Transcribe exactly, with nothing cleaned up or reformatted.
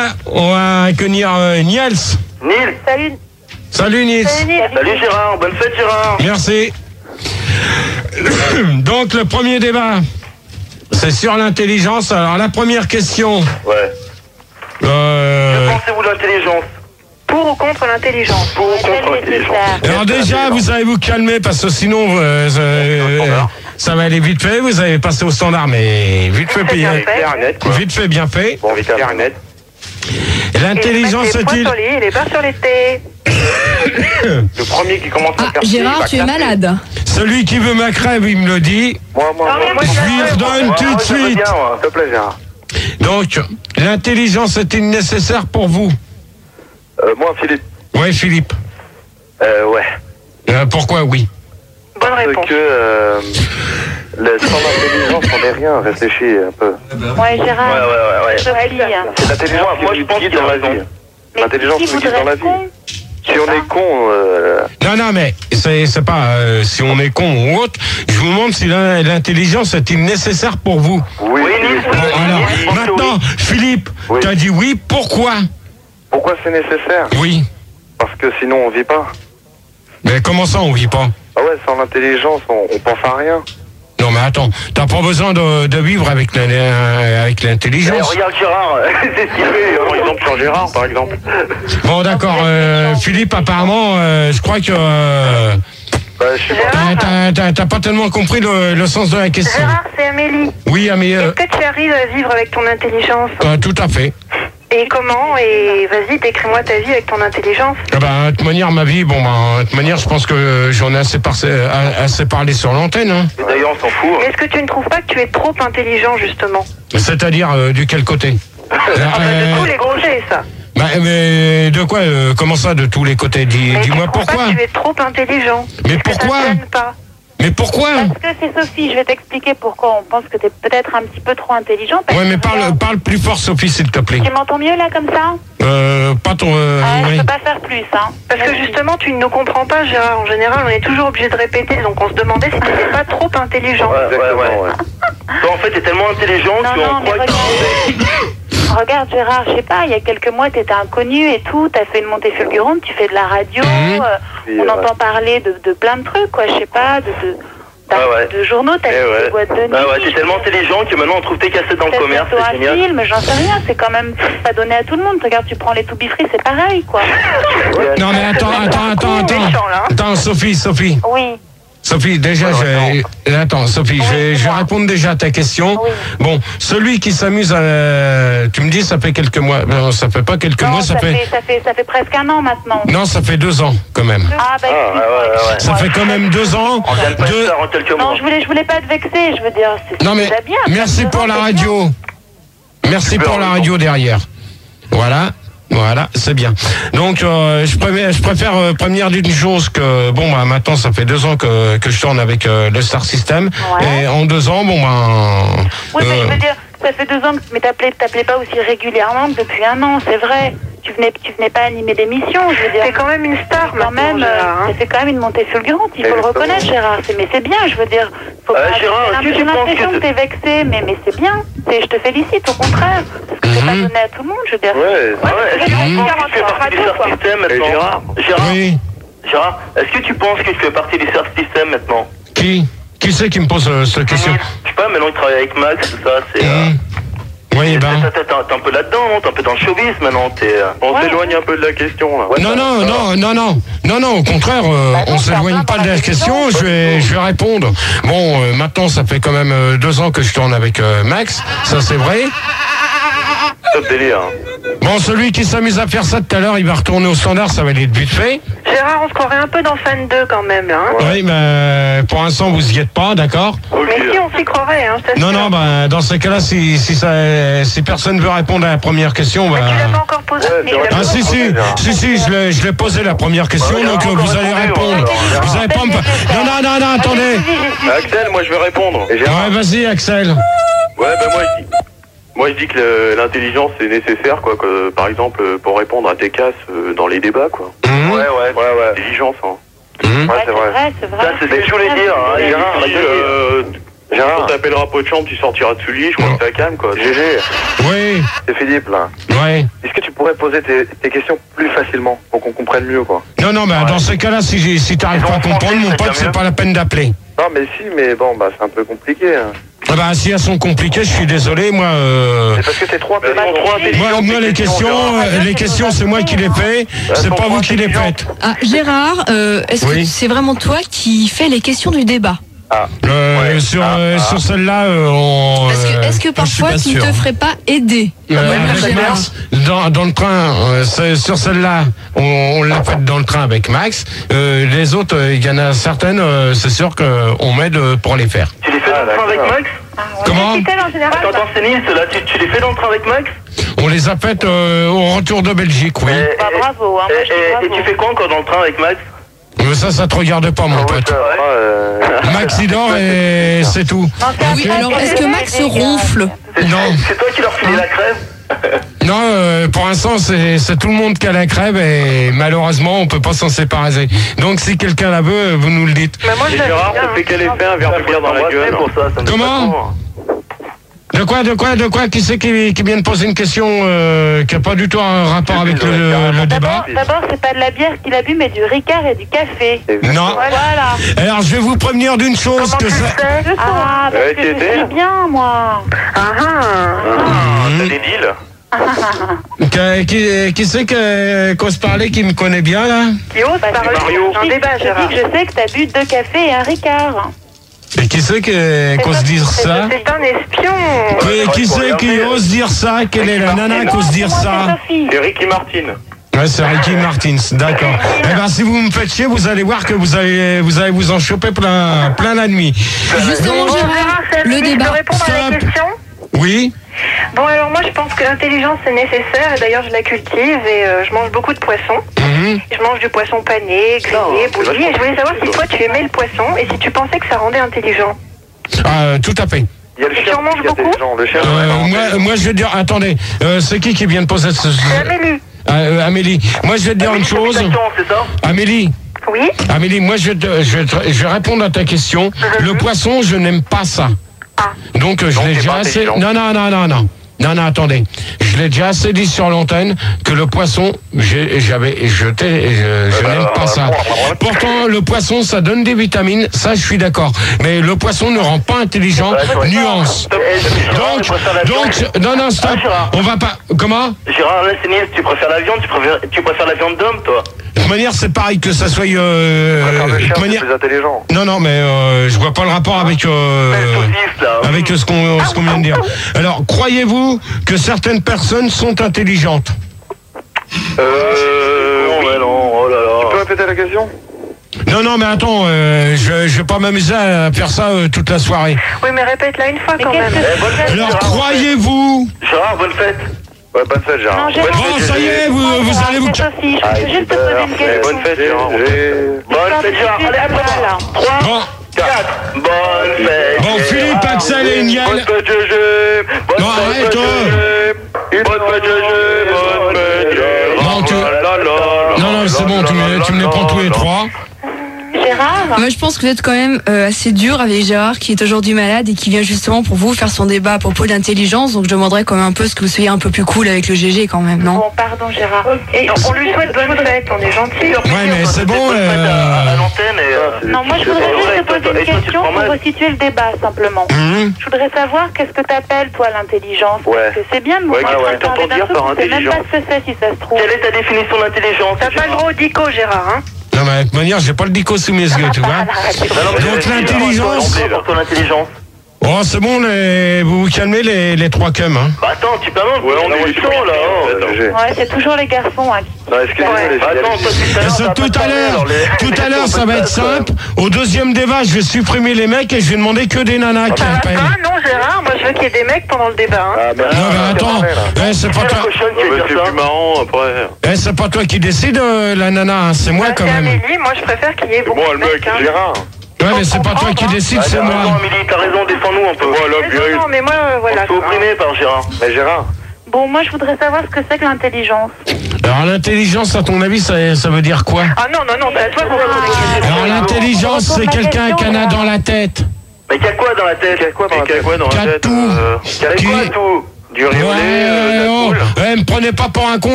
On va accueillir euh, Niels. Nils. Salut. Salut Niels. Salut, Nils. Salut Gérard, bonne fête Gérard. Merci. Donc le premier débat, c'est sur l'intelligence. Alors la première question. Ouais. Euh... Que pensez-vous de l'intelligence? Pour ou contre l'intelligence? Pour ou contre l'intelligence? Alors déjà, vous allez vous calmer parce que sinon, euh, euh, ça va aller vite fait. Vous allez passer au standard, mais vite fait, bien bien fait. Clair, net, quoi. vite fait, bien fait. Bon, vite clair, net. L'intelligence est-il... est-il... sur les i et les barres sur les t. Le premier qui commence à Ah, faire Gérard, tu es malade. Celui qui veut ma crève, il me le dit. Moi, moi, Non, mais moi, Je je lui l'ai- redonne moi, tout moi, de je veux suite. bien, moi. S'il te plaît Gérard. Donc, l'intelligence est-il nécessaire pour vous? Euh, moi Philippe. Oui, Philippe. Euh, ouais. Euh, pourquoi oui? Bonne Parce réponse. que euh, le, sans l'intelligence, on n'est rien. Réfléchis un peu. Ouais, Gérard. Ouais, ouais, ouais, ouais. Sophie. C'est l'intelligence qui Moi, je nous pense guide qu'il a dans la raison. vie. Mais L'intelligence qui nous guide voudrait dans la être vie. con? Si on est con, euh, Non, non, mais c'est, c'est pas euh, si on est con ou autre. Je vous demande si l'in- l'intelligence est-il nécessaire pour vous. oui. Oui, Nils, Philippe. oui. Bon, alors, je pense que maintenant, Philippe, Oui. tu as dit oui, pourquoi? Pourquoi c'est nécessaire? Oui. Parce que sinon on vit pas. Mais comment ça, on vit pas? Ah ouais, sans l'intelligence, on, on pense à rien. Non, mais attends, t'as pas besoin de, de vivre avec, la- la- avec Eh, l'intelligence. regarde Gérard, c'est ce qu'il fait. Par exemple, sur Gérard, par exemple. Bon, d'accord, euh, Philippe, apparemment, euh, je crois que euh, Bah, je sais pas. t'as, t'as- t'as- t'as pas tellement compris le, le sens de la question. Gérard, c'est Amélie. Oui, ah, mais euh, Est-ce que tu arrives à vivre avec ton intelligence? euh, tout à fait. Et comment? Et vas-y, décris-moi ta vie avec ton intelligence. Ah bah, de toute manière, ma vie, bon, bah, de toute manière, je pense que j'en ai assez, par- assez parlé sur l'antenne. Hein. Et d'ailleurs, on s'en fout. Mais est-ce que tu ne trouves pas que tu es trop intelligent, justement? C'est-à-dire, euh, du quel côté? Ah bah, Euh, de tous les côtés, ça. bah, mais de quoi euh, Comment ça, de tous les côtés? Dis, Mais dis-moi tu trouves pourquoi. pas que tu es trop intelligent? Mais Est-ce que ça pourquoi te gêne pas? Mais pourquoi Parce que c'est Sophie, je vais t'expliquer pourquoi on pense que t'es peut-être un petit peu trop intelligent. parce Ouais, mais que parle, regarde, parle plus fort, Sophie, s'il te plaît. Tu m'entends mieux là comme ça Euh, pas ton... Euh, Ah, oui. je peux pas faire plus, hein. Parce que justement, tu ne nous comprends pas, Gérard. En général, on est toujours obligé de répéter. Donc, on se demandait si tu n'étais pas trop intelligent. Ouais, ouais, ouais. Toi, en fait, t'es tellement intelligent Non, qu'on non, mais croit que... regarde. Regarde Gérard, je sais pas, il y a quelques mois t'étais inconnu et tout, t'as fait une montée fulgurante, tu fais de la radio, Mhm. euh, Oui, on ouais. entend parler de, de plein de trucs, quoi, je sais pas, de, de, Ah ouais. de journaux, t'as Eh fait ouais. des boîtes de nuit. Ah ouais, t'es tellement intelligent que maintenant on trouve tes cassettes dans le peut-être commerce, bientôt c'est un génial. film, j'en sais rien, c'est quand même pas donné à tout le monde. Regarde, tu prends les tout free, c'est pareil, quoi. Non, mais attends, attends, attends, attends. méchant, là, hein. Attends, Sophie, Sophie. Oui. Sophie, déjà, Ouais, je... attends, Sophie, je, vais, je vais répondre déjà à ta question. Oui. Bon, celui qui s'amuse à... Tu me dis, ça fait quelques mois. Non, ça fait pas quelques Non, mois, ça, ça, fait... fait, ça fait ça fait presque un an maintenant. Non, ça fait deux ans, quand même. Ah bah Ah, excuse-moi, ouais, ouais, ouais. excuse-moi. Ça fait quand même deux ans. On gagne pas Deux- ça en quelques Non, mois. je voulais je voulais pas te vexer, je veux dire, c'est Non, mais c'est déjà bien. merci Deux pour ans, la c'est radio. Merci Super, pour la raison. radio derrière. Voilà. Voilà, c'est bien. Donc, euh, je préfère, je préfère euh, prévenir d'une chose que, bon, bah, maintenant, ça fait deux ans que, que je tourne avec euh, le Star System. Ouais. Et en deux ans, bon, ben... Oui, mais euh, je veux dire, ça fait deux ans que mais t'appelais t'appelais pas aussi régulièrement que depuis un an, c'est vrai. Tu venais tu venais pas animer d'émission, je veux dire. T'es quand même une star, Quand maintenant, même, Gérard, euh, hein. ça fait quand même une montée fulgurante, il faut le Exactement. reconnaître, Gérard. C'est- Mais c'est bien, je veux dire. Faut Euh, pas- Gérard, j'ai est-ce que tu penses l'impression que que t'es vexé, mais, mais c'est bien. C'est- Je te félicite, au contraire. Parce que c'est pas Mhm. donné à tout le monde, je veux dire. Ouais, Ah ouais, est-ce que tu Mhm. penses que tu fais partie du Star System maintenant? Gérard, Gérard, oui. Gérard, est-ce que tu penses que tu fais partie du Star System maintenant? Qui Qui c'est qui me pose euh, cette question? Je sais pas, maintenant il travaille avec Max, tout ça, c'est... euh, Mmh. Oui, ben... T'es t'es- t'es un peu là-dedans, non? T'es un peu dans le showbiz maintenant, t'es... euh, On Ouais. s'éloigne un peu de la question là. Ouais, Non, ça- non, ça- non, non, non, non, non, au contraire, euh, Bah non, on c'est s'éloigne un peu pas de dans la la question, question. je vais, je vais répondre. Bon, euh, maintenant, ça fait quand même euh, deux ans que je tourne avec euh, Max, ça c'est vrai. Top délire. hein. Bon, celui qui s'amuse à faire ça tout à l'heure, il va retourner au standard, ça va aller de vite fait. Gérard, on se croirait un peu dans Fan deux quand même, là. Hein. Oui, mais pour l'instant, vous y êtes pas, d'accord? Ok. Mais si, on s'y croirait, hein, je t'assure. Non, non, bah, dans ces cas-là, si, si, ça, si personne veut répondre à la première question, bah... Mais tu l'as pas encore posé. Ouais, mais c'est il vrai. l'a Ah pas si encore si, posé. si si, je l'ai, je l'ai posé la première question, Ouais, donc on euh, va vous allez répondre, répondre. alors. Vous allez pas me... Non, non, non, non, attendez. Axel, moi je vais répondre. Et Gérard. Ouais, vas-y, Axel. Ouais, bah moi je dis, moi je dis que le- l'intelligence c'est nécessaire, quoi. Que, par exemple, pour répondre à tes casses euh, dans les débats, quoi. Mmh. Ouais, ouais. Ouais, ouais. L'intelligence, hein. Mmh. Ouais, Ouais, c'est vrai. c'est vrai. Ça, c'est ce que je voulais dire, hein, Et Gérard. puis, euh, Gérard, quand t'appelleras pot de chambre, tu sortiras de sous lit, je crois que t'as calme, quoi. G G. Oui. C'est Philippe, là. Oui. Est-ce que tu pourrais poser tes, tes questions plus facilement pour qu'on comprenne mieux, quoi? Non, non, mais ouais. Dans ce cas-là, si, j'ai, si t'arrives pas à comprendre, mon pote, c'est pas la peine d'appeler. Non, mais si, mais bon, bah, c'est un peu compliqué. Hein. Ah bah, si elles sont compliquées, je suis désolé, moi. Euh... C'est parce que t'es trop intelligent. Moi, moi les questions, euh, les questions, c'est moi qui les fais, c'est pas vous qui les faites. Ah, Gérard, euh, est-ce oui. que c'est vraiment toi qui fais les questions du débat? Ah. Euh, ouais. sur, ah, euh, ah. sur celle-là, euh, on. Est-ce que, est-ce que parfois tu ne te ferais pas aider euh, Max, dans, dans le train, euh, sur celle-là, on, on l'a faite dans le train avec Max. Euh, les autres, il euh, y en a certaines, euh, c'est sûr qu'on m'aide pour les faire. Tu les fais dans le train avec Max? Ah, Comment? en général, Attends, attends, c'est Nils, là, tu, tu les fais dans le train avec Max? On les a faites euh, au retour de Belgique, oui. Et, bah, bravo, hein, moi, et, je dis et, bravo. et tu fais quoi encore dans le train avec Max? Mais ça, ça te regarde pas, mon pote. Euh... Max, il dort et c'est tout. Oui, alors est-ce que Max ronfle? Non. C'est toi qui leur filais la crève? Non, euh, pour l'instant, c'est, c'est tout le monde qui a la crève et malheureusement, on peut pas s'en séparer. Donc, si quelqu'un la veut, vous nous le dites. Mais moi, Et je Gérard, ça fait quel effet un verre de bière dans la gueule? Pour ça, ça me Comment? De quoi, de quoi, de quoi? Qui c'est qui, qui vient de poser une question euh, qui n'a pas du tout un rapport avec le, le débat? D'abord, d'abord, c'est pas de la bière qu'il a bu, mais du Ricard et du café. Non. Voilà. Alors, je vais vous prévenir d'une chose que ça. Ah, parce Ouais, que tu je étais suis bien, moi. Ah ah. Ah, t'as des deals? Qui, qui, qui c'est que, qu'on se parlait, qui me connaît bien, là? Qui ose parler Mario. un débat, Je Gérard. dis que je sais que t'as bu deux cafés et un Ricard. Et qui c'est que, qu'on se dise ça? C'est un espion. Qui, qui c'est qui ose dire ça? Quelle est la nana qui ose dire ça? C'est Ricky Martin. Ouais, c'est Ricky Martins, d'accord. Eh ben, si vous me faites chier, vous allez voir que vous allez vous, allez vous en choper plein, plein la nuit. Justement, Bon, Gérard, Gérard, c'est à le lui de débat. répondre à la Stop. question. Oui? Bon, alors moi, je pense que l'intelligence, c'est nécessaire. Et d'ailleurs, je la cultive et euh, je mange beaucoup de poissons. Mhm. Je mange du poisson pané, grillé, bouilli. Et je voulais savoir si toi, tu aimais le poisson et si tu pensais que ça rendait intelligent. Ah, tout à fait. Il y a le Et chien tu en manges qui a des beaucoup gens, le chien. Euh, moi, moi, je vais te dire, attendez, euh, c'est qui qui vient de poser ce... C'est Amélie. Ah, euh, Amélie, moi je vais te dire une chose. C'est ça? Amélie, Oui. Amélie, moi je vais, te- je, vais te- je vais répondre à ta question. Le poisson, je n'aime pas ça. Ah. Donc je Donc, l'ai t'es déjà pas assez... intelligent. Non, non, non, non, non. Non, non, attendez. Je l'ai déjà assez dit sur l'antenne que le poisson, j'ai- j'avais jeté, je, je n'aime pas ça. Pourtant, le poisson, ça donne des vitamines, ça je suis d'accord. Mais le poisson ne rend pas intelligent. Nuance. Donc, donc, non, non, stop. On va pas. Comment? Gérard, là, c'est Nils, tu préfères la viande, tu préfères, tu préfères la viande d'homme, toi? De toute manière, c'est pareil que ça soit. Euh, Le de chien, toute c'est manière. plus intelligent. Non, non, mais euh, je vois pas le rapport avec euh, saucisse, là. avec ce qu'on ce qu'on vient de dire. Alors, croyez-vous que certaines personnes sont intelligentes? Euh. Oh, ouais, non, oh là Tu peux là. répéter la question? Non, non, mais attends, euh, je, je vais pas m'amuser à faire ça euh, toute la soirée. Oui, mais répète-la une fois Mais quand qu'est-ce même. que Eh, bonne fête, Alors, Gérard. croyez-vous? Gérard, bonne fête. Ouais, bonne fête, Gérard. Non, Gérard. Bon, ça y est, vous, vous allez vous... C'est Sophie, je peux juste te poser une Eh, question. bonne fête, Gérard. Bonne fête, Gérard. Allez, après moi. trois, Bon, quatre. Bonne fête. bon, Philippe, Axel et Bonne Niel. fête, Gégé. Bonne Non, fête, arrête, Gégé. Bonne fête, Gégé. Bonne fête, Gégé. Non, tu- La, la, la, Non, non, c'est bon, tu me, tu me les prends tous les trois. Gérard, Moi, je pense que vous êtes quand même euh, assez dur avec Gérard, qui est aujourd'hui malade et qui vient justement pour vous faire son débat à propos d'intelligence. Donc, je demanderais quand même un peu ce que vous soyez un peu plus cool avec le G G quand même, non? bon, pardon, Gérard. Et on lui souhaite bonne fête, on est gentil. Ouais, mais c'est bon. Bonne fête à, à Euh... l'antenne et... euh, Non, moi, je voudrais juste te poser une question pour resituer le débat, simplement. hum, Je voudrais savoir qu'est-ce que t'appelles, toi, l'intelligence. Ouais. Parce que c'est bien de me Ouais, parler ouais, t'entends d'un dire truc, par tu sais même intelligence. pas ce que c'est, si ça se trouve. Quelle est ta définition d'intelligence? T'as pas le droit au dico, Gérard, hein? Non, mais de toute manière, j'ai pas le dico sous mes yeux, tu vois. Non, non, mais Donc, c'est- l'intelligence- c'est quoi pour ton intelligence? Oh, c'est bon, les... vous vous calmez les, les trois cums, hein. Bah attends, tu peux même. Ouais, on est du du temps, là. oh. G G. Ouais, c'est toujours les garçons, hein, qui... Non, excusez-moi, Ouais. les filles. Attends, toi, tout à Et l'heure, ce, t'as tout pas à parlé, l'heure, alors, les- tout à l'heure, ça va être simple. Au deuxième débat, je vais supprimer les mecs et je vais demander que des nanas qui Ah, appellent. non, Gérard, moi je veux qu'il y ait des mecs pendant le débat, hein? Ah, merde. Non, mais attends, eh, c'est pas Quelle toi, cochonne qui Ouais, va C'est dire ça? plus marrant après. eh, c'est pas toi qui décide, euh, la nana, hein, c'est moi Ah, quand c'est même. Amélie, moi je préfère qu'il y ait beaucoup Bon, de le mecs, mec, hein. Gérard. Ouais, mais c'est pas toi qui décide, Ah, c'est t'as raison, moi. Amélie, t'as raison, défends-nous un peu. Voilà, Mais bien. non, non, mais moi, euh, voilà. On se fait quoi. opprimer par Gérard. Mais Gérard. Bon, moi, je voudrais savoir ce que c'est que l'intelligence. Alors l'intelligence, à ton avis, ça, ça veut dire quoi? Ah non, non, non, c'est à toi qu'on va poser la question. Alors l'intelligence, c'est quelqu'un qui en a dans la tête. Mais qu'il y a quoi dans la tête? Qu'il y a quoi dans la Qu'il y a tête quoi dans Qu'il y la a tête tout. euh, Il y avait Qui- quoi tout? Du riolet, euh, de la oh, poule. eh, me prenez pas pour un con.